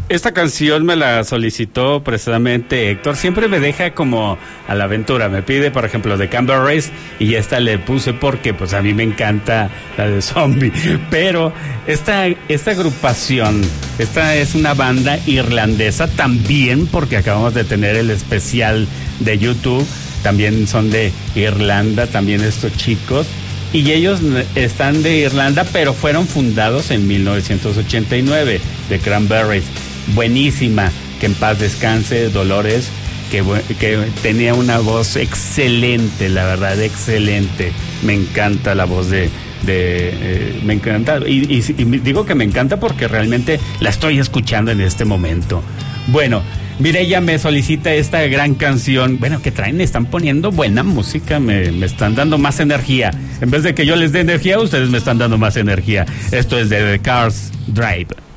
Esta canción me la solicitó precisamente Héctor. Siempre me deja como a la aventura. Me pide, por ejemplo, de Cranberries y esta le puse porque pues a mí me encanta la de Zombie. Pero esta agrupación, esta es una banda irlandesa también, porque acabamos de tener el especial de YouTube. También son de Irlanda, también estos chicos. Y ellos están de Irlanda, pero fueron fundados en 1989, de Cranberries. Buenísima, que en paz descanse Dolores, que tenía una voz excelente, la verdad, excelente. Me encanta la voz me encanta, y digo que me encanta porque realmente la estoy escuchando en este momento. Bueno, Mireya me solicita esta gran canción. Bueno, ¿qué traen? Están poniendo buena música, me están dando más energía. En vez de que yo les dé energía, ustedes me están dando más energía. Esto es de The Cars Drive.